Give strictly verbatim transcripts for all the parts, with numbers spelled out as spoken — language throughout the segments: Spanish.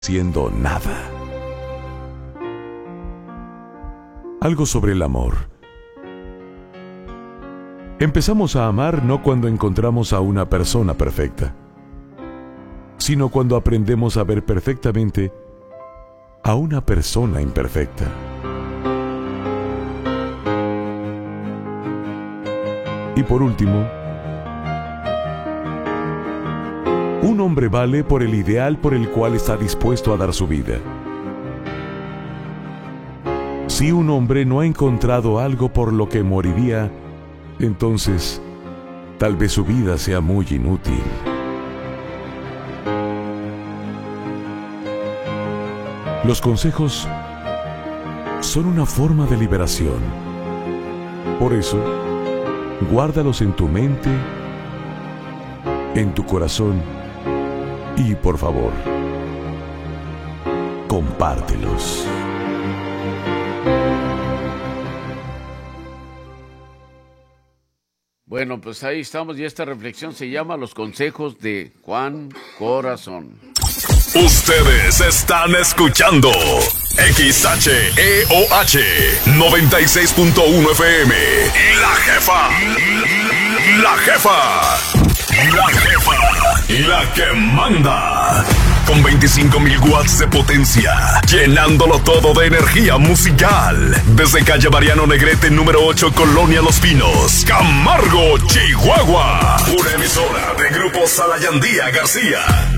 siendo nada. Algo sobre el amor. Empezamos a amar no cuando encontramos a una persona perfecta, sino cuando aprendemos a ver perfectamente a una persona imperfecta. Y por último, un hombre vale por el ideal por el cual está dispuesto a dar su vida. Si un hombre no ha encontrado algo por lo que moriría, entonces tal vez su vida sea muy inútil. Los consejos son una forma de liberación. Por eso, guárdalos en tu mente, en tu corazón y, por favor, compártelos. Bueno, pues ahí estamos y esta reflexión se llama Los consejos de Juan Corazón. Ustedes están escuchando X H E O H noventa y seis punto uno F M. La jefa. La jefa. La jefa. La que manda. Con veinticinco mil watts de potencia, llenándolo todo de energía musical. Desde calle Mariano Negrete, número ocho, Colonia Los Pinos, Camargo, Chihuahua. Una emisora de Grupo Salayandía García.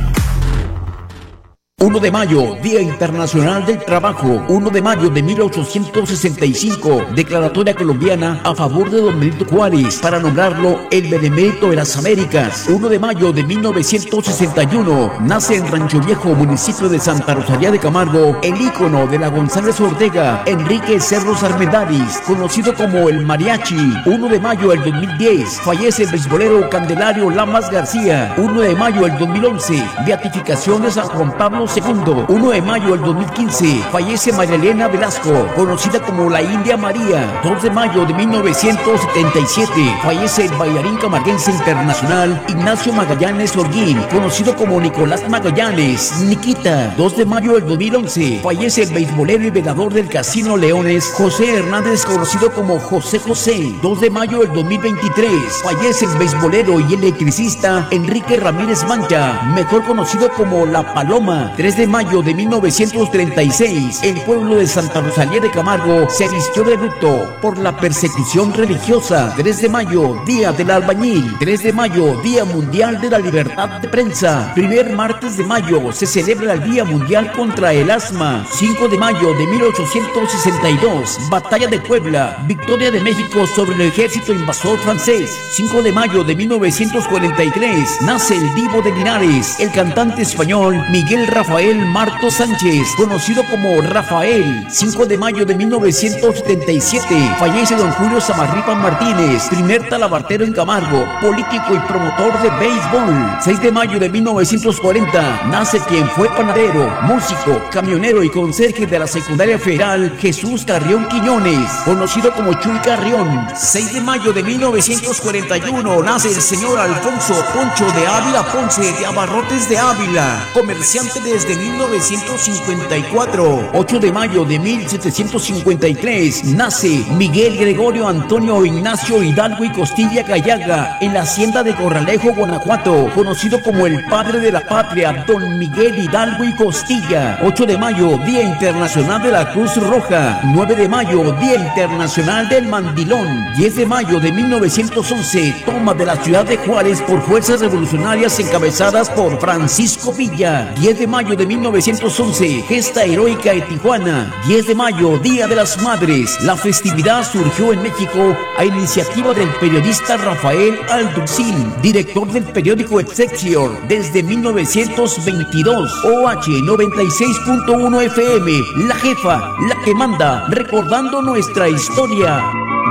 uno de mayo, Día Internacional del Trabajo. uno de mayo de mil ochocientos sesenta y cinco, Declaratoria Colombiana a favor de don Benito Juárez para nombrarlo el Benemérito de las Américas. uno de mayo de mil novecientos sesenta y uno, nace en Rancho Viejo, municipio de Santa Rosalía de Camargo, el ícono de la González Ortega, Enrique Cerros Armendáriz, conocido como el Mariachi. uno de mayo del dos mil diez, fallece el beisbolero Candelario Lamas García. uno de mayo del dos mil once, beatificaciones a Juan Pablo segundo. uno de mayo del dos mil quince, fallece María Elena Velasco, conocida como la India María. dos de mayo de mil novecientos setenta y siete, fallece el bailarín camarguense internacional Ignacio Magallanes Orguín, conocido como Nicolás Magallanes, Niquita. dos de mayo del dos mil once, fallece el beisbolero y velador del Casino Leones José Hernández, conocido como José José. dos de mayo del dos mil veintitrés, fallece el beisbolero y electricista Enrique Ramírez Mancha, mejor conocido como La Paloma. tres de mayo de mil novecientos treinta y seis, el pueblo de Santa Rosalía de Camargo se vistió de luto por la persecución religiosa. tres de mayo, Día del Albañil. tres de mayo, Día Mundial de la Libertad de Prensa. Primer martes de mayo se celebra el Día Mundial contra el Asma. cinco de mayo de mil ochocientos sesenta y dos, Batalla de Puebla, victoria de México sobre el ejército invasor francés. cinco de mayo de mil novecientos cuarenta y tres, nace el Divo de Linares, el cantante español Miguel Rafael Marto Sánchez, conocido como Rafael. cinco de mayo de mil novecientos setenta y siete, fallece don Julio Samarripa Martínez, primer talabartero en Camargo, político y promotor de béisbol. seis de mayo de mil novecientos cuarenta, nace quien fue panadero, músico, camionero y conserje de la secundaria federal Jesús Carrión Quiñones, conocido como Chuy Carrión. seis de mayo de mil novecientos cuarenta y uno, nace el señor Alfonso Poncho de Ávila Ponce de Abarrotes de Ávila, comerciante desde mil novecientos cincuenta y cuatro. ocho de mayo de mil setecientos cincuenta y tres, nace Miguel Gregorio Antonio Ignacio Hidalgo y Costilla Gallaga en la hacienda de Corralejo, Guanajuato, conocido como el padre de la patria, don Miguel Hidalgo y Costilla. ocho de mayo, Día Internacional de la Cruz Roja. nueve de mayo, Día Internacional del Mandilón. diez de mayo de mil novecientos once, toma de la ciudad de Juárez por fuerzas revolucionarias encabezadas por Francisco Villa. diez de mayo de mil novecientos once, gesta heroica de Tijuana. diez de mayo, Día de las Madres. La festividad surgió en México a iniciativa del periodista Rafael Alducín, director del periódico Excelsior desde mil novecientos veintidós. O H noventa y seis punto uno F M, la jefa, la que manda, recordando nuestra historia.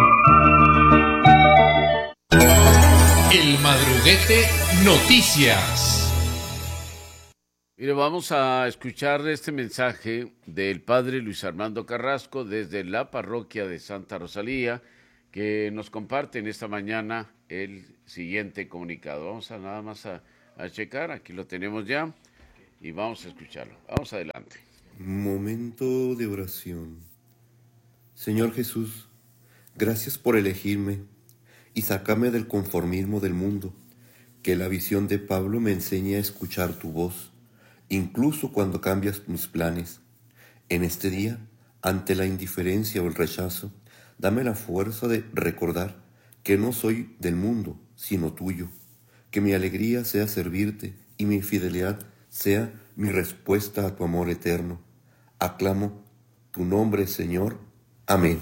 El Madruguete Noticias. Mire, vamos a escuchar este mensaje del padre Luis Armando Carrasco desde la parroquia de Santa Rosalía, que nos comparte en esta mañana el siguiente comunicado. Vamos a nada más a, a checar, aquí lo tenemos ya. y vamos a escucharlo. Vamos adelante. Momento de oración. Señor Jesús, gracias por elegirme y sacarme del conformismo del mundo. Que la visión de Pablo me enseñe a escuchar tu voz, incluso cuando cambias mis planes. En este día, ante la indiferencia o el rechazo, dame la fuerza de recordar que no soy del mundo, sino tuyo. Que mi alegría sea servirte y mi fidelidad sea mi respuesta a tu amor eterno. Aclamo tu nombre, Señor. Amén.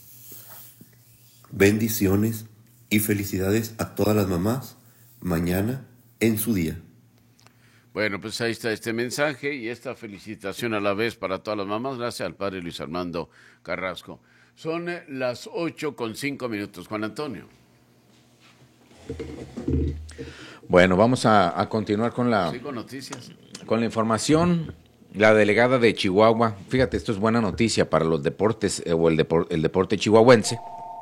Bendiciones y felicidades a todas las mamás mañana en su día. Bueno, pues ahí está este mensaje y esta felicitación a la vez para todas las mamás. Gracias al padre Luis Armando Carrasco. Son las ocho con cinco minutos. Juan Antonio. Bueno, vamos a, a continuar con la, sí, con noticias. Con la información. La delegada de Chihuahua, fíjate, esto es buena noticia para los deportes eh, o el, depor, el deporte chihuahuense,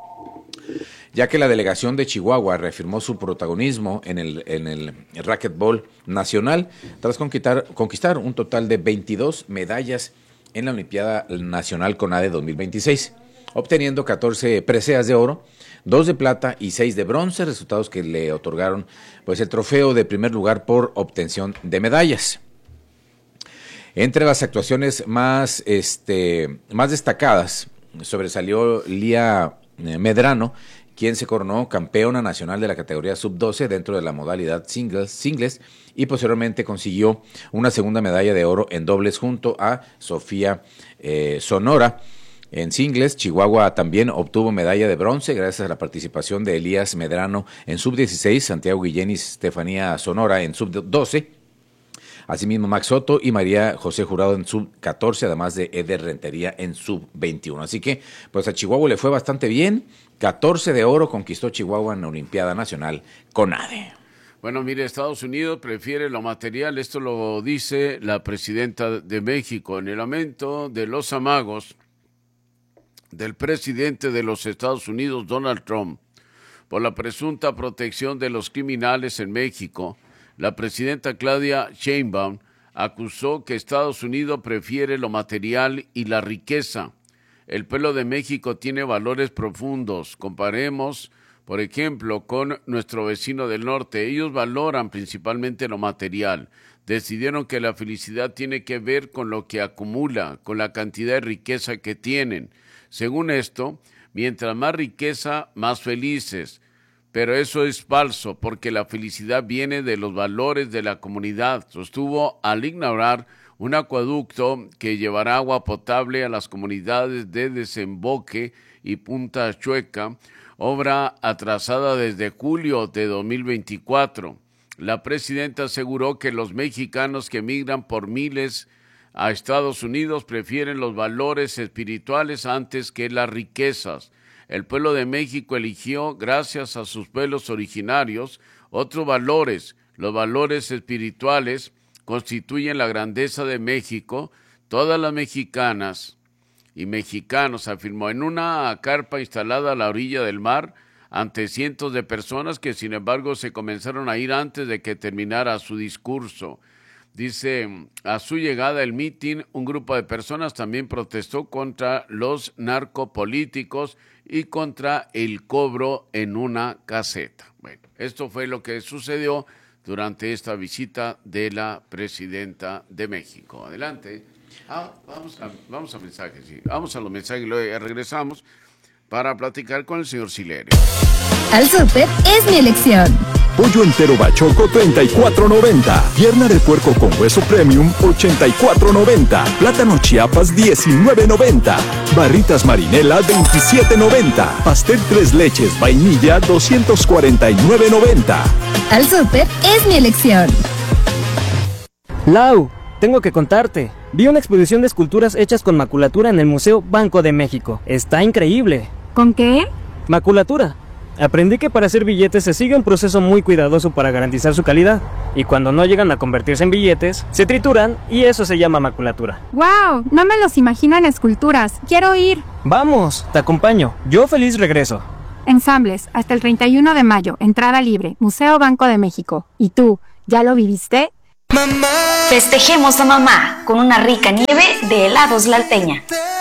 ya que la delegación de Chihuahua reafirmó su protagonismo en el, en el racquetball nacional tras conquistar, conquistar un total de veintidós medallas en la Olimpiada Nacional CONADE dos mil veintiséis, obteniendo catorce preseas de oro, dos de plata y seis de bronce, resultados que le otorgaron pues el trofeo de primer lugar por obtención de medallas. Entre las actuaciones más, este, más destacadas sobresalió Lía Medrano, quien se coronó campeona nacional de la categoría sub doce dentro de la modalidad singles, singles y posteriormente consiguió una segunda medalla de oro en dobles junto a Sofía eh, Sonora. En singles, Chihuahua también obtuvo medalla de bronce gracias a la participación de Elías Medrano en sub dieciséis, Santiago Guillén y Estefanía Sonora en sub doce. Asimismo, Max Soto y María José Jurado en sub catorce, además de Eder Rentería en sub veintiuno. Así que, pues a Chihuahua le fue bastante bien. catorce de oro conquistó Chihuahua en la Olimpiada Nacional CONADE. Bueno, mire, Estados Unidos prefiere lo material. Esto lo dice la presidenta de México. En el aumento de los amagos del presidente de los Estados Unidos, Donald Trump, por la presunta protección de los criminales en México, la presidenta Claudia Sheinbaum acusó que Estados Unidos prefiere lo material y la riqueza. El pueblo de México tiene valores profundos. Comparemos, por ejemplo, con nuestro vecino del norte. Ellos valoran principalmente lo material. Decidieron que la felicidad tiene que ver con lo que acumula, con la cantidad de riqueza que tienen. Según esto, mientras más riqueza, más felices. Pero eso es falso, porque la felicidad viene de los valores de la comunidad, sostuvo al ignorar un acueducto que llevará agua potable a las comunidades de Desemboque y Punta Chueca, obra atrasada desde julio de dos mil veinticuatro. La presidenta aseguró que los mexicanos que migran por miles a Estados Unidos prefieren los valores espirituales antes que las riquezas. El pueblo de México eligió, gracias a sus pueblos originarios, otros valores. Los valores espirituales constituyen la grandeza de México. Todas las mexicanas y mexicanos, afirmó en una carpa instalada a la orilla del mar, ante cientos de personas que, sin embargo, se comenzaron a ir antes de que terminara su discurso. Dice, a su llegada al mitin, un grupo de personas también protestó contra los narcopolíticos y contra el cobro en una caseta. Bueno, esto fue lo que sucedió durante esta visita de la presidenta de México. Adelante. Ah, vamos a, vamos a mensajes, sí. Vamos a los mensajes, luego regresamos para platicar con el señor Silerio. Al súper es mi elección. Pollo entero bachoco treinta y cuatro noventa. Pierna de puerco con hueso premium ochenta y cuatro noventa. Plátano Chiapas diecinueve noventa. Barritas Marinela veintisiete noventa. Pastel tres leches vainilla doscientos cuarenta y nueve noventa. Al súper es mi elección. Lau, tengo que contarte. Vi una exposición de esculturas hechas con maculatura en el Museo Banco de México. Está increíble. ¿Con qué? Maculatura. Aprendí que para hacer billetes se sigue un proceso muy cuidadoso para garantizar su calidad, y cuando no llegan a convertirse en billetes, se trituran y eso se llama maculatura. ¡Wow! No me los imagino en esculturas. ¡Quiero ir! Vamos, te acompaño. Yo feliz regreso. Ensambles, hasta el treinta y uno de mayo, entrada libre, Museo Banco de México. ¿Y tú, ya lo viviste? Mamá. Festejemos a mamá con una rica nieve de helados La Alteña.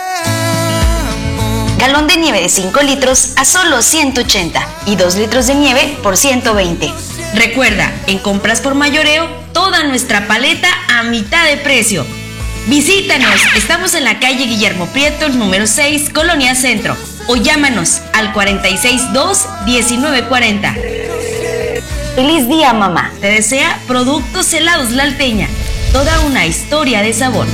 Galón de nieve de cinco litros a solo ciento ochenta y dos litros de nieve por ciento veinte. Recuerda, en compras por mayoreo, toda nuestra paleta a mitad de precio. Visítanos, estamos en la calle Guillermo Prieto, número seis, Colonia Centro. O llámanos al cuarenta y seis dos, diecinueve cuarenta. Feliz día, mamá. Te desea Productos Helados La Alteña. Toda una historia de sabor.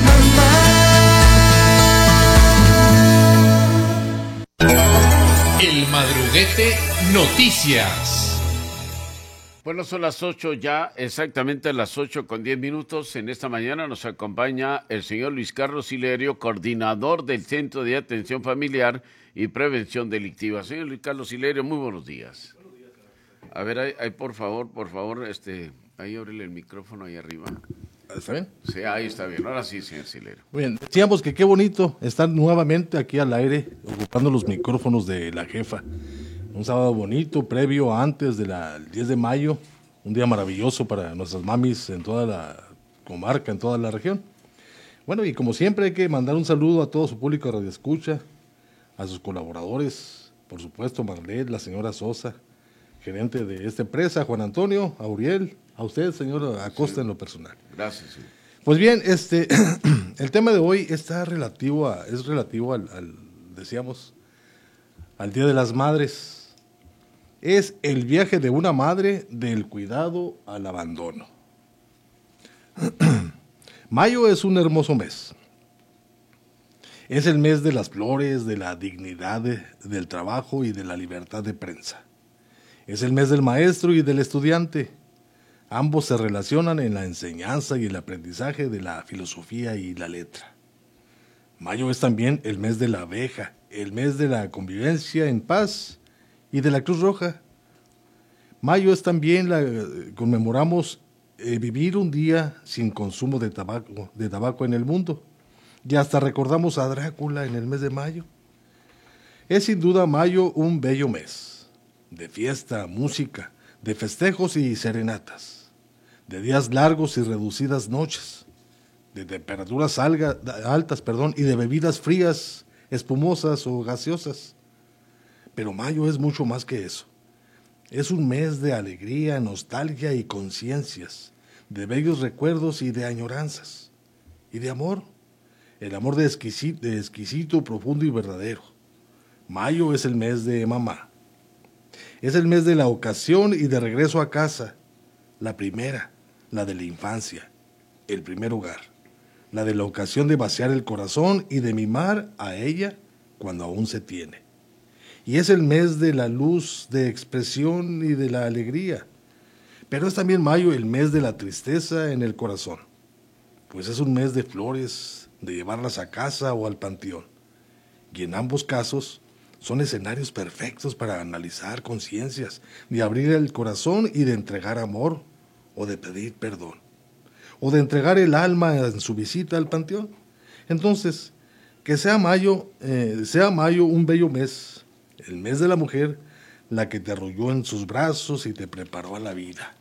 El Madruguete Noticias. Bueno, son las ocho ya, exactamente las ocho con diez minutos. En esta mañana nos acompaña el señor Luis Carlos Hilerio, coordinador del Centro de Atención Familiar y Prevención Delictiva. Señor Luis Carlos Hilerio, muy buenos días. A ver, ahí, ahí por favor, por favor, este, ahí ábrele el micrófono ahí arriba. ¿Está bien? Sí, ahí está bien. Ahora sí, señor Hilerio. Bien, decíamos que qué bonito estar nuevamente aquí al aire, ocupando los micrófonos de la jefa. Un sábado bonito, previo a antes del diez de mayo, un día maravilloso para nuestras mamis en toda la comarca, en toda la región. Bueno, y como siempre hay que mandar un saludo a todo su público de Radio Escucha, a sus colaboradores, por supuesto, Marlet, la señora Sosa, gerente de esta empresa, Juan Antonio, a Uriel, a usted, señor Acosta, sí, en lo personal. Gracias. Sí. Pues bien, este, el tema de hoy está relativo a, es relativo al, al, decíamos, al Día de las Madres. Es el viaje de una madre del cuidado al abandono. Mayo es un hermoso mes. Es el mes de las flores, de la dignidad de, del trabajo y de la libertad de prensa. Es el mes del maestro y del estudiante. Ambos se relacionan en la enseñanza y el aprendizaje de la filosofía y la letra. Mayo es también el mes de la abeja, el mes de la convivencia en paz y de la Cruz Roja. Mayo es también, la, conmemoramos eh, vivir un día sin consumo de tabaco, de tabaco en el mundo. Y hasta recordamos a Drácula en el mes de mayo. Es sin duda mayo un bello mes, de fiesta, música, de festejos y serenatas, de días largos y reducidas noches, de temperaturas alga, altas perdón, y de bebidas frías, espumosas o gaseosas. Pero mayo es mucho más que eso. Es un mes de alegría, nostalgia y conciencias, de bellos recuerdos y de añoranzas, y de amor, el amor de exquisito, de exquisito, profundo y verdadero. Mayo es el mes de mamá. Es el mes de la ocasión y de regreso a casa, la primera, la de la infancia, el primer hogar, la de la ocasión de vaciar el corazón y de mimar a ella cuando aún se tiene. Y es el mes de la luz, de expresión y de la alegría. Pero es también mayo el mes de la tristeza en el corazón, pues es un mes de flores, de llevarlas a casa o al panteón. Y en ambos casos son escenarios perfectos para analizar conciencias, de abrir el corazón y de entregar amor, o de pedir perdón, o de entregar el alma en su visita al panteón. Entonces, que sea mayo, eh, sea mayo un bello mes, el mes de la mujer, la que te arrolló en sus brazos y te preparó a la vida.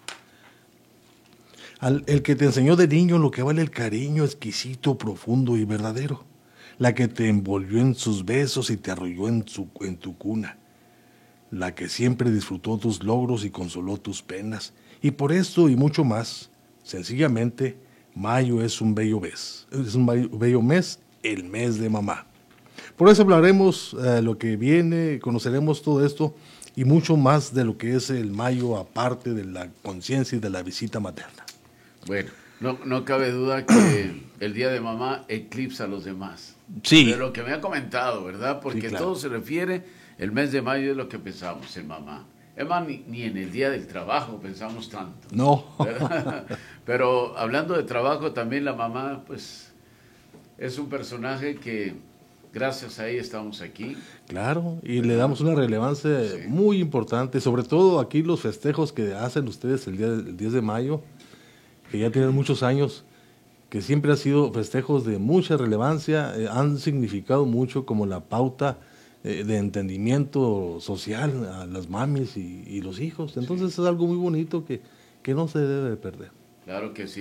Al, el que te enseñó de niño lo que vale el cariño exquisito, profundo y verdadero. La que te envolvió en sus besos y te arrolló en, su, en tu cuna. La que siempre disfrutó tus logros y consoló tus penas. Y por esto y mucho más, sencillamente, mayo es un bello mes. Es un bello mes, el mes de mamá. Por eso hablaremos eh, lo que viene, conoceremos todo esto y mucho más de lo que es el mayo, aparte de la conciencia y de la visita materna. Bueno, no, no cabe duda que el Día de Mamá eclipsa a los demás. Sí. De lo que me ha comentado, ¿verdad? Porque sí, claro, todo se refiere, el mes de mayo es lo que pensamos en mamá. Es más, ni, ni en el Día del Trabajo pensamos tanto. No. Pero hablando de trabajo, también la mamá, pues, es un personaje que gracias a ella estamos aquí. Claro, y le damos una relevancia sí. muy importante, sobre todo aquí los festejos que hacen ustedes el día el diez de mayo, que ya tienen muchos años, que siempre han sido festejos de mucha relevancia, eh, han significado mucho como la pauta eh, de entendimiento social a las mamis y, y los hijos. Entonces sí. es algo muy bonito que, que no se debe perder. Claro que sí.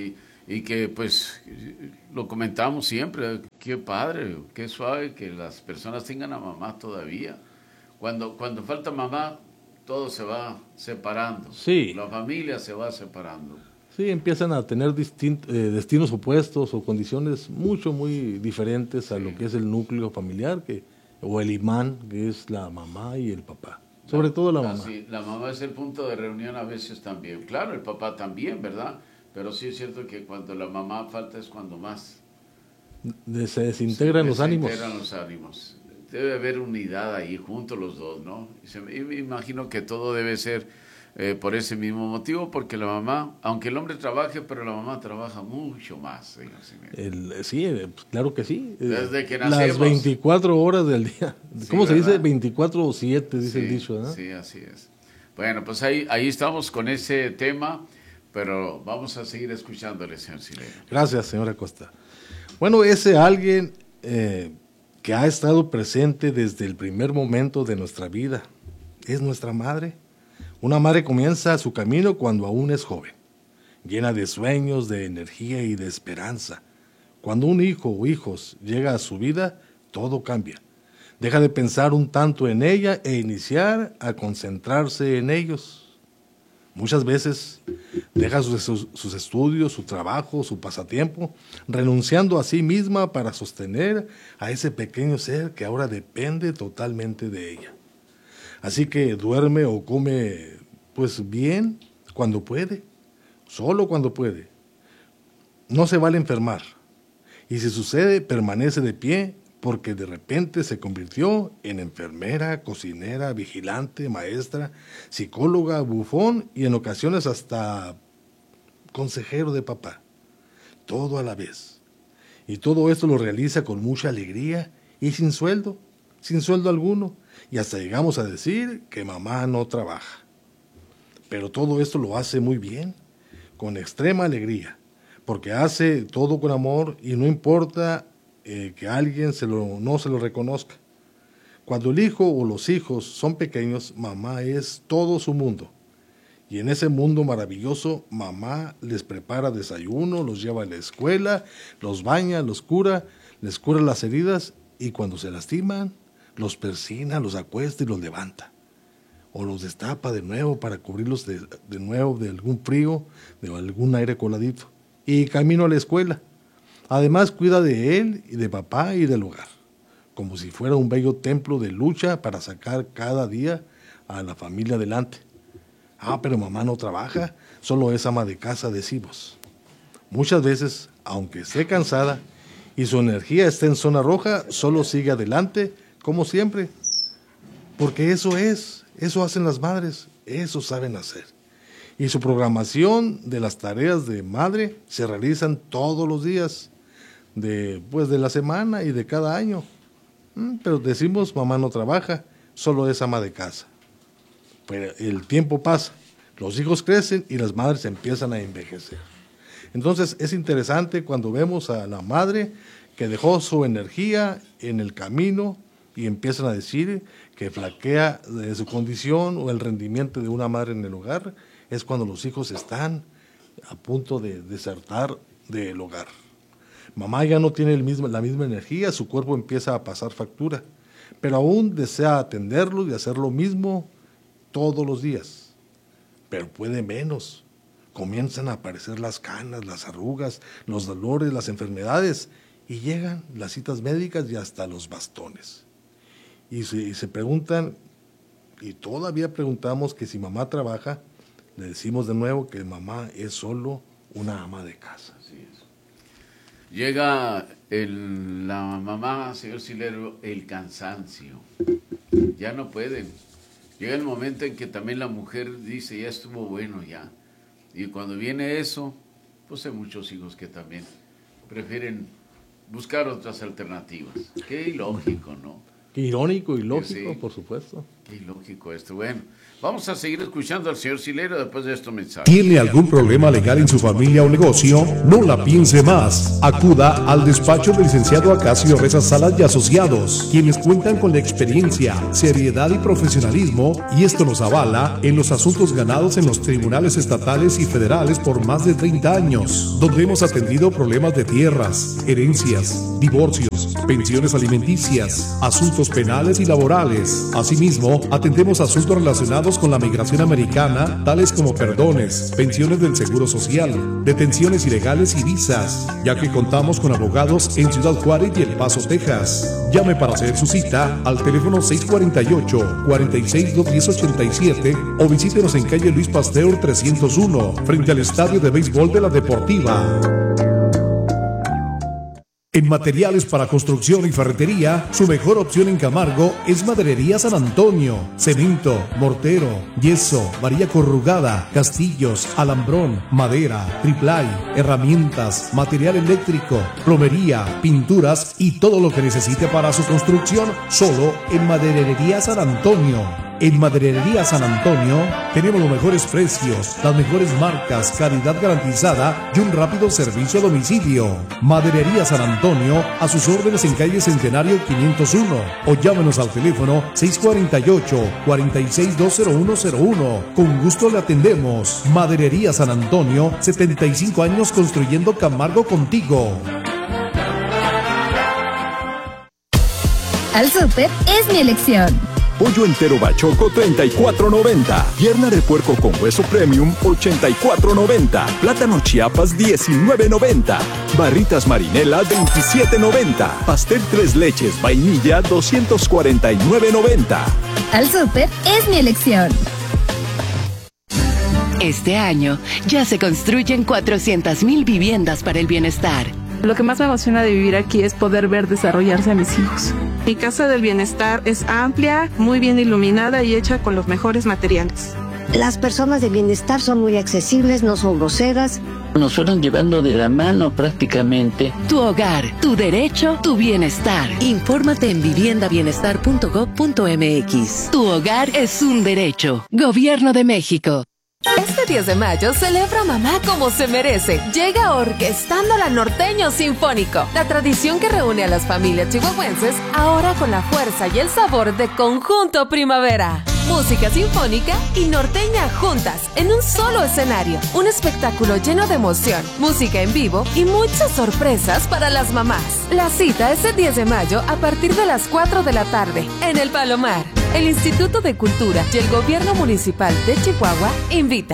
y que pues lo comentamos siempre, qué padre, qué suave que las personas tengan a mamá todavía. Cuando, cuando falta mamá, todo se va separando, sí. La familia se va separando. Sí, empiezan a tener distint, eh, destinos opuestos o condiciones mucho, muy diferentes a sí. lo que es el núcleo familiar, que, o el imán, que es la mamá y el papá. Sobre la, todo la mamá. Sí, la mamá es el punto de reunión a veces también. Claro, el papá también, ¿verdad? Pero sí es cierto que cuando la mamá falta es cuando más de, se desintegran se los ánimos. desintegran los ánimos. Debe haber unidad ahí juntos los dos, ¿no? Y, se, y me imagino que todo debe ser eh, por ese mismo motivo, porque la mamá, aunque el hombre trabaje, pero la mamá trabaja mucho más, señor el, Sí, claro que sí. Desde que nacemos. Las veinticuatro horas del día. ¿Cómo sí, se ¿verdad? Dice? veinticuatro o siete, dice sí, el dicho, ¿verdad? Sí, así es. Bueno, pues ahí, ahí estamos con ese tema. Pero vamos a seguir escuchándole, señor Silero. Gracias, señora Costa. Bueno, ese alguien eh, que ha estado presente desde el primer momento de nuestra vida es nuestra madre. Una madre comienza su camino cuando aún es joven, llena de sueños, de energía y de esperanza. Cuando un hijo o hijos llega a su vida, todo cambia. Deja de pensar un tanto en ella e iniciar a concentrarse en ellos. Muchas veces deja sus, sus, sus estudios, su trabajo, su pasatiempo, renunciando a sí misma para sostener a ese pequeño ser que ahora depende totalmente de ella. Así que duerme o come pues bien cuando puede, solo cuando puede. No se vale enfermar. Y si sucede, permanece de pie porque de repente se convirtió en enfermera, cocinera, vigilante, maestra, psicóloga, bufón y en ocasiones hasta consejero de papá. Todo a la vez. Y todo esto lo realiza con mucha alegría y sin sueldo, sin sueldo alguno. Y hasta llegamos a decir que mamá no trabaja. Pero todo esto lo hace muy bien, con extrema alegría, porque hace todo con amor y no importa Eh, que alguien se lo, no se lo reconozca. Cuando el hijo o los hijos son pequeños, mamá es todo su mundo. Y en ese mundo maravilloso, mamá les prepara desayuno, los lleva a la escuela, los baña, los cura, les cura las heridas y cuando se lastiman, los persina, los acuesta y los levanta. O los destapa de nuevo para cubrirlos de, de nuevo de algún frío, de algún aire coladito. Y camino a la escuela. Además, cuida de él y de papá y del hogar, como si fuera un bello templo de lucha para sacar cada día a la familia adelante. Ah, pero mamá no trabaja, solo es ama de casa, decimos. Muchas veces, aunque esté cansada y su energía esté en zona roja, solo sigue adelante, como siempre. Porque eso es, eso hacen las madres, eso saben hacer. Y su programación de las tareas de madre se realizan todos los días. De, pues de la semana y de cada año. Mm, pero decimos, mamá no trabaja, solo es ama de casa. Pero el tiempo pasa, los hijos crecen y las madres empiezan a envejecer. Entonces es interesante cuando vemos a la madre que dejó su energía en el camino y empiezan a decir que flaquea de su condición o el rendimiento de una madre en el hogar, es cuando los hijos están a punto de desertar del hogar. Mamá ya no tiene el mismo, la misma energía, su cuerpo empieza a pasar factura, pero aún desea atenderlo y hacer lo mismo todos los días. Pero puede menos. Comienzan a aparecer las canas, las arrugas, los dolores, las enfermedades, y llegan las citas médicas y hasta los bastones. Y se, y se preguntan, y todavía preguntamos que si mamá trabaja, le decimos de nuevo que mamá es solo una ama de casa. Llega el, la mamá, señor Silero, el cansancio. Ya no pueden. Llega el momento en que también la mujer dice, ya estuvo bueno ya. Y cuando viene eso, pues hay muchos hijos que también prefieren buscar otras alternativas. Qué ilógico, ¿no? Qué irónico y lógico, sí, por supuesto. Qué ilógico esto. Bueno, vamos a seguir escuchando al señor Silero después de estos mensajes. ¿Tiene algún problema legal en su familia o negocio? No la piense más. Acuda al despacho del licenciado Acacio Reza Salas y Asociados, quienes cuentan con la experiencia, seriedad y profesionalismo, y esto nos avala en los asuntos ganados en los tribunales estatales y federales por más de treinta años, donde hemos atendido problemas de tierras, herencias, divorcios, pensiones alimenticias, asuntos penales y laborales. Asimismo, atendemos asuntos relacionados con la migración americana, tales como perdones, pensiones del Seguro Social, detenciones ilegales y visas, ya que contamos con abogados en Ciudad Juárez y El Paso, Texas. Llame para hacer su cita al teléfono seis cuatro ocho, cuatro seis, dos uno cero, ocho siete o visítenos en calle Luis Pasteur trescientos uno, frente al Estadio de Béisbol de la Deportiva. En materiales para construcción y ferretería, su mejor opción en Camargo es Maderería San Antonio. Cemento, mortero, yeso, varilla corrugada, castillos, alambrón, madera, triplay, herramientas, material eléctrico, plomería, pinturas y todo lo que necesite para su construcción, solo en Maderería San Antonio. En Maderería San Antonio tenemos los mejores precios, las mejores marcas, calidad garantizada y un rápido servicio a domicilio. Maderería San Antonio, a sus órdenes en calle Centenario quinientos uno o llámenos al teléfono seis cuatro ocho, cuatro seis dos cero uno cero uno. Con gusto le atendemos. Maderería San Antonio, setenta y cinco años construyendo Camargo contigo. Al Súper es mi elección. Pollo entero bachoco treinta y cuatro noventa. Pierna de puerco con hueso premium ochenta y cuatro noventa. Plátano Chiapas diecinueve noventa. Barritas Marinela veintisiete noventa. Pastel tres leches vainilla doscientos cuarenta y nueve noventa. Al Súper es mi elección. Este año ya se construyen cuatrocientas mil viviendas para el bienestar. Lo que más me emociona de vivir aquí es poder ver desarrollarse a mis hijos. Mi casa del bienestar es amplia, muy bien iluminada y hecha con los mejores materiales. Las personas de bienestar son muy accesibles, no son groseras. Nos fueron llevando de la mano prácticamente. Tu hogar, tu derecho, tu bienestar. Infórmate en vivienda bienestar punto gob punto mx. Tu hogar es un derecho. Gobierno de México. Este diez de mayo celebra a mamá como se merece. Llega Orquestando la Norteño Sinfónico, la tradición que reúne a las familias chihuahuenses, ahora con la fuerza y el sabor de Conjunto Primavera. Música sinfónica y norteña juntas en un solo escenario. Un espectáculo lleno de emoción, música en vivo y muchas sorpresas para las mamás. La cita es el diez de mayo a partir de las cuatro de la tarde en El Palomar. El Instituto de Cultura y el Gobierno Municipal de Chihuahua invita.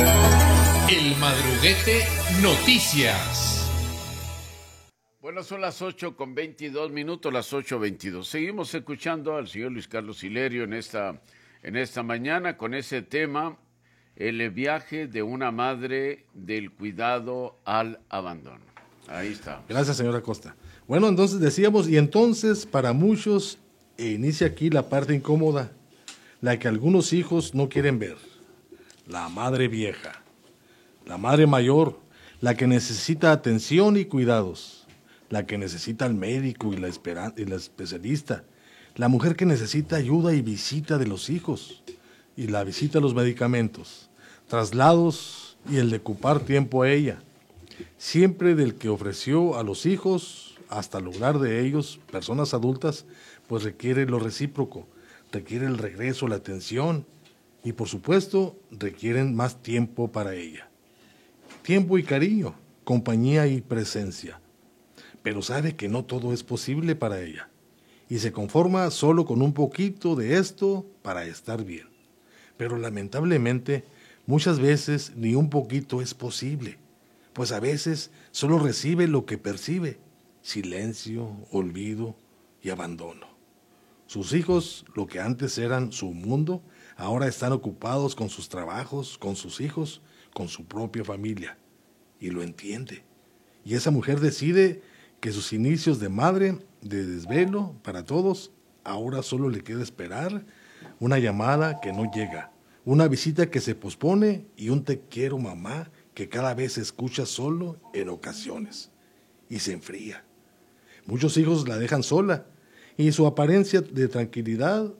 El Madruguete Noticias. Bueno, son las ocho con veintidós minutos, las ocho veintidós. Seguimos escuchando al señor Luis Carlos Hilerio en esta, en esta mañana con ese tema, el viaje de una madre del cuidado al abandono. Ahí está. Gracias, señora Costa. Bueno, entonces decíamos, y entonces para muchos e inicia aquí la parte incómoda, la que algunos hijos no quieren ver. La madre vieja, la madre mayor, la que necesita atención y cuidados, la que necesita al médico y la, espera, y la especialista, la mujer que necesita ayuda y visita de los hijos, y la visita a los medicamentos, traslados y el de ocupar tiempo a ella, siempre del que ofreció a los hijos hasta lograr de ellos personas adultas, pues requiere lo recíproco, requiere el regreso, la atención y por supuesto requieren más tiempo para ella. Tiempo y cariño, compañía y presencia. Pero sabe que no todo es posible para ella y se conforma solo con un poquito de esto para estar bien. Pero lamentablemente muchas veces ni un poquito es posible, pues a veces solo recibe lo que percibe, silencio, olvido y abandono. Sus hijos, lo que antes eran su mundo, ahora están ocupados con sus trabajos, con sus hijos, con su propia familia. Y lo entiende. Y esa mujer decide que sus inicios de madre, de desvelo para todos, ahora solo le queda esperar una llamada que no llega, una visita que se pospone y un te quiero mamá que cada vez se escucha solo en ocasiones. Y se enfría. Muchos hijos la dejan sola, y su apariencia de tranquilidad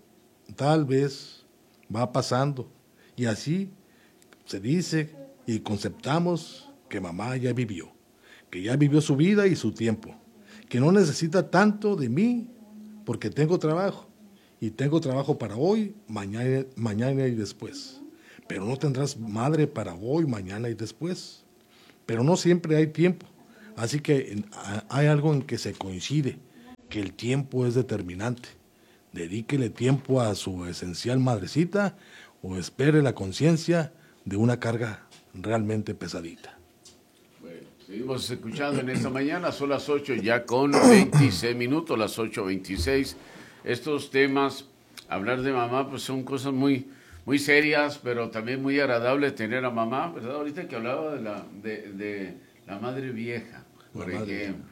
tal vez, va pasando. Y así se dice y conceptamos que mamá ya vivió, que ya vivió su vida y su tiempo, que no necesita tanto de mí porque tengo trabajo. Y tengo trabajo para hoy, mañana, mañana y después. Pero no tendrás madre para hoy, mañana y después. Pero no siempre hay tiempo. Así que hay algo en que se coincide, que el tiempo es determinante. Dedíquele tiempo a su esencial madrecita o espere la conciencia de una carga realmente pesadita. Bueno, seguimos escuchando en esta mañana, son las ocho ya con veintiséis minutos, las ocho veintiséis. Estos temas, hablar de mamá, pues son cosas muy, muy serias, pero también muy agradables tener a mamá, ¿verdad? Ahorita que hablaba de la, de, de la madre vieja, por la ejemplo.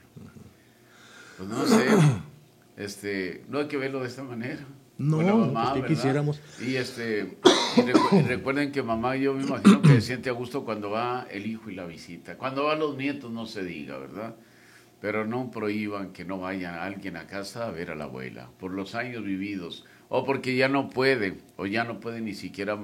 Pues no sé, este, no hay que verlo de esta manera. No, con la mamá, pues que quisiéramos. Y, este, y, recu y recuerden que mamá, yo me imagino que se siente a gusto cuando va el hijo y la visita. Cuando van los nietos no se diga, ¿verdad? Pero no prohíban que no vaya alguien a casa a ver a la abuela, por los años vividos, o porque ya no puede, o ya no puede ni siquiera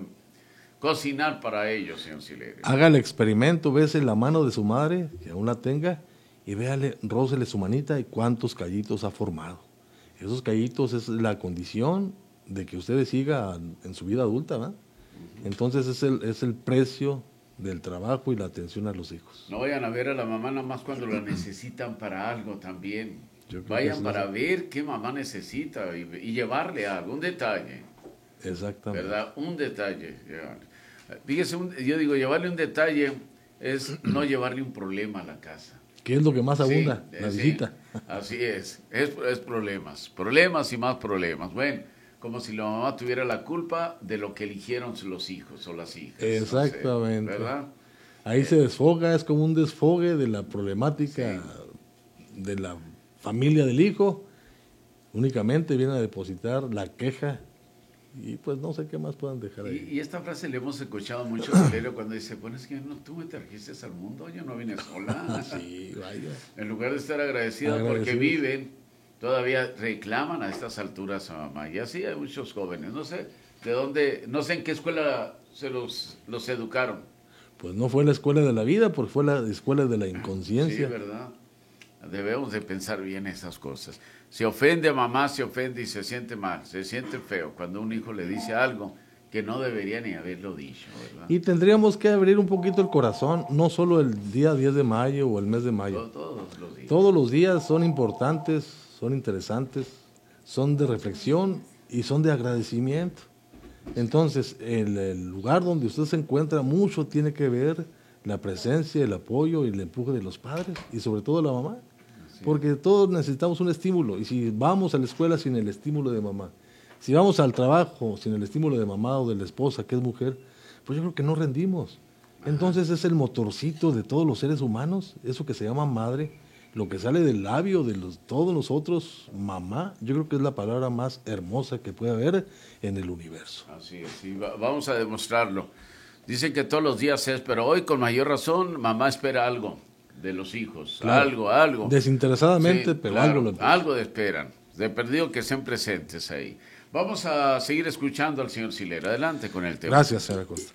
cocinar para ellos, señor Silerio. Haga el experimento, bese la mano de su madre, que aún la tenga, y véale, rócele su manita y cuántos callitos ha formado. Esos callitos es la condición de que usted siga en su vida adulta, ¿verdad? Uh-huh. Entonces es el, es el precio del trabajo y la atención a los hijos. No vayan a ver a la mamá nada más cuando la necesitan para algo también. Vayan para no ver qué mamá necesita y, y llevarle algo, un detalle. Exactamente. ¿Verdad? Un detalle. Fíjese, un, yo digo, llevarle un detalle es no llevarle un problema a la casa. ¿Qué es lo que más abunda? Sí, la sí, visita. Así es. es, es problemas, problemas y más problemas. Bueno, como si la mamá tuviera la culpa de lo que eligieron los hijos o las hijas. Exactamente. No sé, ¿verdad? Ahí se desfoga, es como un desfogue de la problemática sí. de la familia del hijo. Únicamente viene a depositar la queja y pues no sé qué más puedan dejar ahí. Y, y esta frase le hemos escuchado mucho a Valerio cuando dice, bueno, es que no, tú me trajiste al mundo, yo no vine sola. Sí, vaya. En lugar de estar agradecida porque viven, todavía reclaman a estas alturas a mamá. Y así hay muchos jóvenes. No sé de dónde, no sé en qué escuela se los, los educaron. Pues no fue la escuela de la vida, porque fue la escuela de la inconsciencia. Sí, verdad. Debemos de pensar bien esas cosas. Se ofende a mamá, se ofende y se siente mal, se siente feo cuando un hijo le dice algo que no debería ni haberlo dicho, ¿verdad? Y tendríamos que abrir un poquito el corazón, no solo el día diez de mayo o el mes de mayo. Todos los días. Todos los días son importantes, son interesantes, son de reflexión y son de agradecimiento. Entonces, el, el lugar donde usted se encuentra, mucho tiene que ver la presencia, el apoyo y el empuje de los padres y sobre todo la mamá. Porque todos necesitamos un estímulo, y si vamos a la escuela sin el estímulo de mamá, si vamos al trabajo sin el estímulo de mamá o de la esposa, que es mujer, pues yo creo que no rendimos. Entonces es el motorcito de todos los seres humanos, eso que se llama madre, lo que sale del labio de los, todos nosotros, mamá, yo creo que es la palabra más hermosa que puede haber en el universo. Así es, sí, va, vamos a demostrarlo. Dicen que todos los días es, pero hoy con mayor razón, mamá espera algo de los hijos, claro, algo, algo. Desinteresadamente, sí, pero claro, algo lo algo de esperan, de perdido que estén presentes ahí. Vamos a seguir escuchando al señor Silera. Adelante con el tema. Gracias, señora Costa.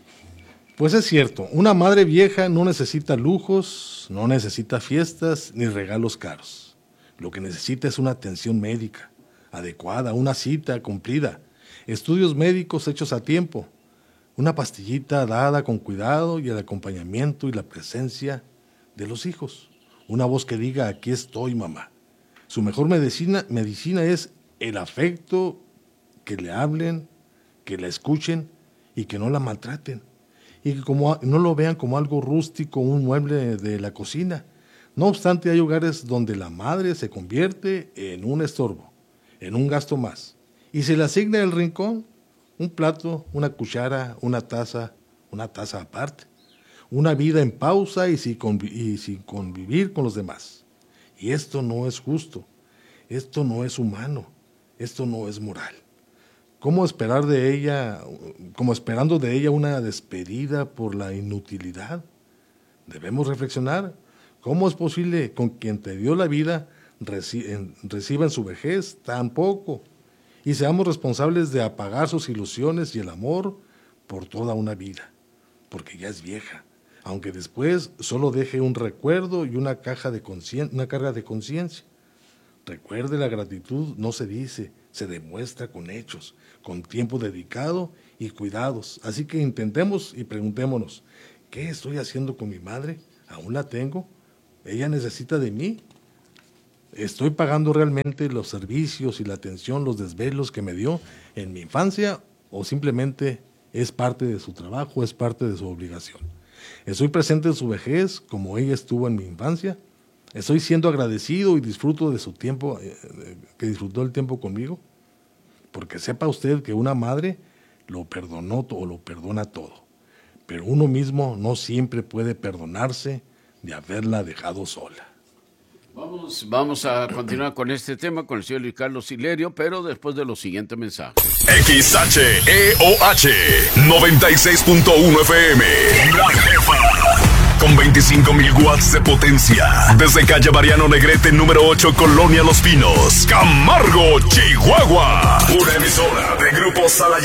Pues es cierto, una madre vieja no necesita lujos, no necesita fiestas ni regalos caros. Lo que necesita es una atención médica adecuada, una cita cumplida, estudios médicos hechos a tiempo, una pastillita dada con cuidado y el acompañamiento y la presencia de los hijos. Una voz que diga, aquí estoy, mamá. Su mejor medicina, medicina es el afecto, que le hablen, que la escuchen y que no la maltraten. Y que como, no lo vean como algo rústico, un mueble de la cocina. No obstante, hay hogares donde la madre se convierte en un estorbo, en un gasto más. Y se le asigna el rincón, un plato, una cuchara, una taza, una taza aparte. Una vida en pausa y sin, convi- y sin convivir con los demás. Y esto no es justo, esto no es humano, esto no es moral. ¿Cómo esperar de ella, como esperando de ella una despedida por la inutilidad? Debemos reflexionar, ¿cómo es posible con quien te dio la vida reci- en, reciba en su vejez tan poco? y seamos responsables de apagar sus ilusiones y el amor por toda una vida, porque ya es vieja, aunque después solo deje un recuerdo y una, caja de concien- una carga de conciencia. Recuerde, la gratitud no se dice, se demuestra con hechos, con tiempo dedicado y cuidados. Así que intentemos y preguntémonos, ¿qué estoy haciendo con mi madre? ¿Aún la tengo? ¿Ella necesita de mí? ¿Estoy pagando realmente los servicios y la atención, los desvelos que me dio en mi infancia o simplemente es parte de su trabajo, es parte de su obligación? ¿Estoy presente en su vejez como ella estuvo en mi infancia? ¿Estoy siendo agradecido y disfruto de su tiempo, eh, que disfrutó el tiempo conmigo? Porque sepa usted que una madre lo perdonó o lo perdona todo, pero uno mismo no siempre puede perdonarse de haberla dejado sola. Vamos, vamos a continuar con este tema con el señor Luis Carlos Silerio, pero después de los siguientes mensajes. X H E O H noventa y seis punto uno F M. La Jefa. Con veinticinco mil watts de potencia. Desde calle Mariano Negrete, número ocho, Colonia Los Pinos, Camargo, Chihuahua. Una emisora de Grupo Sala